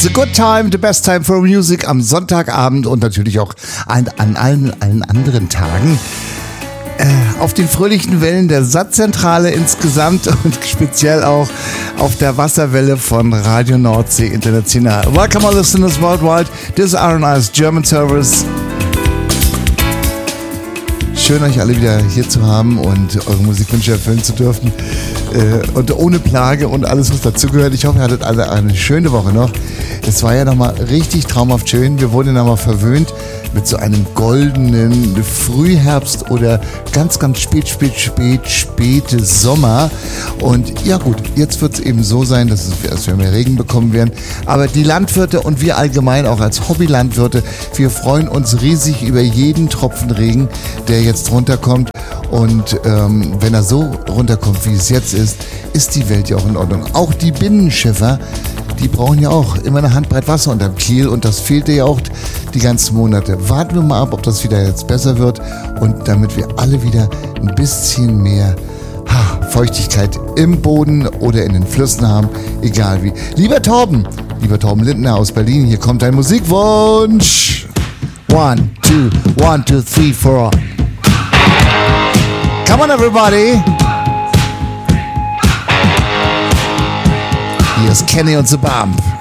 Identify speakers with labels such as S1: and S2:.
S1: a good time, the best time for music am Sonntagabend und natürlich auch an allen anderen Tagen. Auf den fröhlichen Wellen der Satzzentrale insgesamt und speziell auch auf der Wasserwelle von Radio Nordsee International. Welcome all listeners worldwide. This is RNI's German Service. Schön, euch alle wieder hier zu haben und eure Musikwünsche erfüllen zu dürfen. Und ohne Plage und alles, was dazugehört. Ich hoffe, ihr hattet alle eine schöne Woche noch. Es war ja nochmal richtig traumhaft schön. Wir wurden nochmal verwöhnt mit so einem goldenen Frühherbst oder ganz, ganz späte Sommer. Und ja gut, jetzt wird es eben so sein, dass wir mehr Regen bekommen werden. Aber die Landwirte und wir allgemein auch als Hobbylandwirte, wir freuen uns riesig über jeden Tropfen Regen, der jetzt runterkommt. Und wenn er so runterkommt, wie es jetzt ist die Welt ja auch in Ordnung. Auch die Binnenschiffer, die brauchen ja auch immer eine Handbreit Wasser unterm Kiel und das fehlte ja auch die ganzen Monate. Warten wir mal ab, ob das wieder jetzt besser wird und damit wir alle wieder ein bisschen mehr Feuchtigkeit im Boden oder in den Flüssen haben, egal wie. Lieber Torben Lindner aus Berlin, hier kommt dein Musikwunsch. 1, 2, 1, 2, 3, 4. Come on everybody. Hier ist Kenny und The Bump.